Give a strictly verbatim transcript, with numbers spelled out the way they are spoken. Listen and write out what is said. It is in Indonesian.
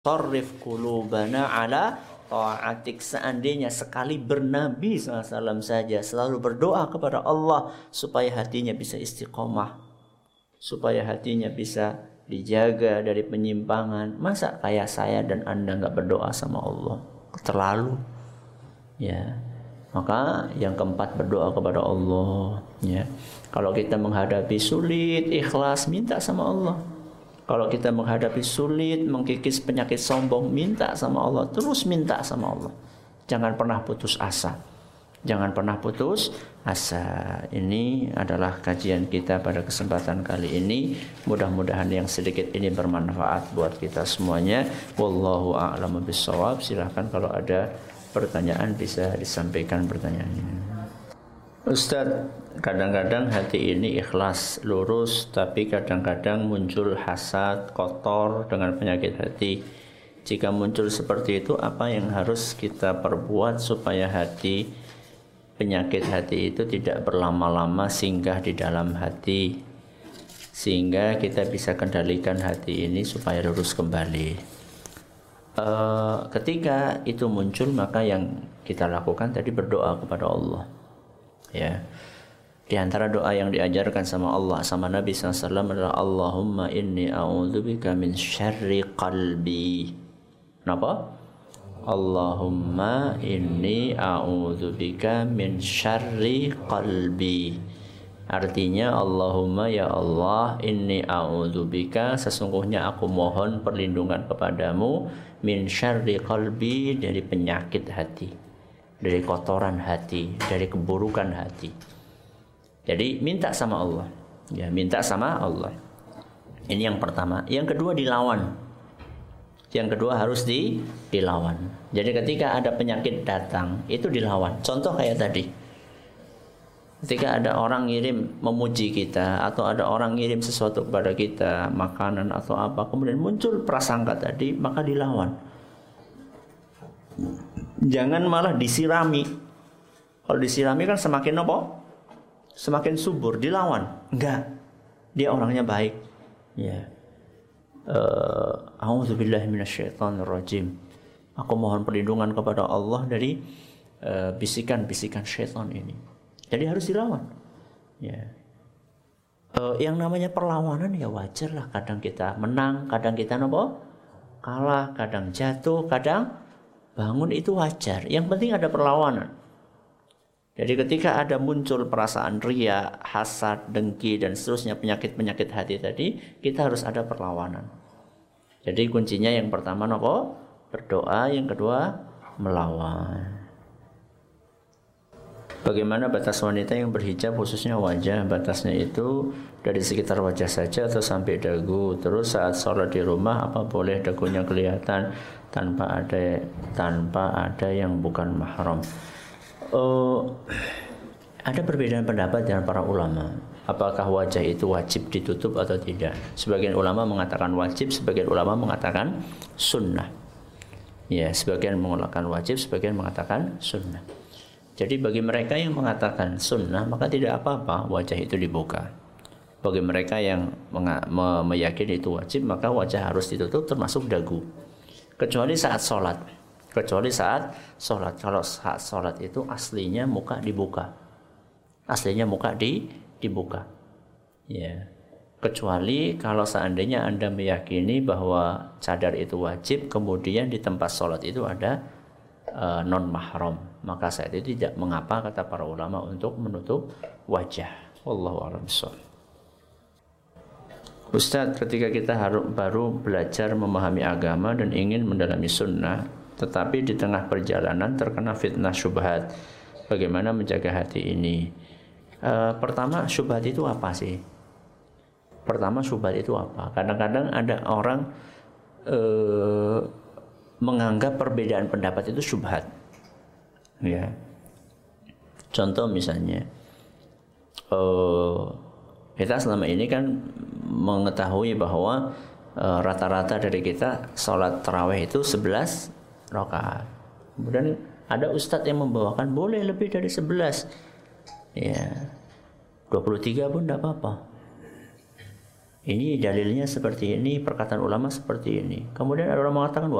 Sarrif qulubana ala ta'atik. Seandainya sekali bernabi shallallahu alaihi wasallam saja selalu berdoa kepada Allah supaya hatinya bisa istiqomah, supaya hatinya bisa dijaga dari penyimpangan. Masa kayak saya dan Anda nggak berdoa sama Allah? Terlalu. Ya. Maka yang keempat, berdoa kepada Allah. Ya. Kalau kita menghadapi sulit, ikhlas, minta sama Allah. Kalau kita menghadapi sulit, mengkikis penyakit sombong, minta sama Allah. Terus minta sama Allah. Jangan pernah putus asa. Jangan pernah putus asa. Ini adalah kajian kita pada kesempatan kali ini. Mudah-mudahan yang sedikit ini bermanfaat buat kita semuanya. Wallahu a'lamu bishawab. Silahkan kalau ada pertanyaan bisa disampaikan pertanyaannya. Ustadz, kadang-kadang hati ini ikhlas, lurus, tapi kadang-kadang muncul hasad, kotor dengan penyakit hati. Jika muncul seperti itu, apa yang harus kita perbuat supaya hati, penyakit hati itu tidak berlama-lama singgah di dalam hati, sehingga kita bisa kendalikan hati ini supaya lurus kembali? E, ketika itu muncul, maka yang kita lakukan tadi berdoa kepada Allah. Ya, di antara doa yang diajarkan sama Allah sama Nabi shallallahu alaihi wasallam adalah Allahumma inni a'udzubika min syarri qalbi. Kenapa? Allahumma inni a'udzubika min syarri qalbi. Artinya, Allahumma ya Allah, inni a'udzubika, sesungguhnya aku mohon perlindungan kepadamu, min syarri qalbi, dari penyakit hati, dari kotoran hati, dari keburukan hati. Jadi minta sama Allah. Ya, minta sama Allah. Ini yang pertama. Yang kedua, dilawan. Yang kedua harus di, dilawan. Jadi ketika ada penyakit datang, itu dilawan. Contoh kayak tadi. Ketika ada orang ngirim memuji kita, atau ada orang ngirim sesuatu kepada kita, makanan atau apa, kemudian muncul prasangka tadi, maka dilawan. Jangan malah disirami. Kalau disirami kan semakin apa? Semakin subur. Dilawan. Enggak. Dia orangnya baik. Ya. A'udzubillahi minasyaitonirrajim. Aku mohon perlindungan kepada Allah dari uh, bisikan-bisikan syaitan ini. Jadi harus dilawan. Ya. Uh, yang namanya perlawanan ya wajar lah. Kadang kita menang, kadang kita apa? Kalah, kadang jatuh, kadang bangun, itu wajar. Yang penting ada perlawanan. Jadi ketika ada muncul perasaan ria, hasad, dengki, dan seterusnya penyakit-penyakit hati tadi, kita harus ada perlawanan. Jadi kuncinya yang pertama apa? Berdoa, yang kedua melawan. Bagaimana batas wanita yang berhijab khususnya wajah? Batasnya itu dari sekitar wajah saja atau sampai dagu. Terus saat sholat di rumah, apa boleh dagunya kelihatan tanpa ada tanpa ada yang bukan mahram? Uh, ada perbedaan pendapat dengan para ulama. Apakah wajah itu wajib ditutup atau tidak? Sebagian ulama mengatakan wajib, sebagian ulama mengatakan sunnah. Ya, sebagian mengatakan wajib, sebagian mengatakan sunnah. Jadi bagi mereka yang mengatakan sunnah, maka tidak apa-apa wajah itu dibuka. Bagi mereka yang me- meyakini itu wajib, maka wajah harus ditutup termasuk dagu. Kecuali saat sholat. Kecuali saat sholat. Kalau saat sholat itu aslinya muka dibuka. Aslinya muka di, dibuka. Ya. Kecuali kalau seandainya Anda meyakini bahwa cadar itu wajib, kemudian di tempat sholat itu ada uh, non-mahram. Maka saat itu tidak mengapa, kata para ulama, untuk menutup wajah. Wallahu a'lam bishawab. Ustadz, ketika kita harus baru belajar memahami agama dan ingin mendalami sunnah, tetapi di tengah perjalanan terkena fitnah syubhat, bagaimana menjaga hati ini? E, pertama, syubhat itu apa sih? Pertama, syubhat itu apa? Kadang-kadang ada orang e, menganggap perbedaan pendapat itu syubhat. Ya. Contoh misalnya, uh, kita selama ini kan mengetahui bahwa uh, rata-rata dari kita sholat tarawih itu sebelas rakaat. Kemudian ada ustadz yang membawakan boleh lebih dari sebelas. Ya. dua puluh tiga pun tidak apa-apa. ini dalilnya seperti ini, perkataan ulama seperti ini. Kemudian ada orang mengatakan,